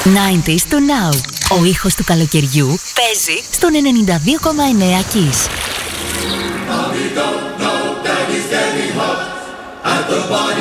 90s to now. Ο ήχος του καλοκαιριού παίζει στον 92,9 Kiss. At the body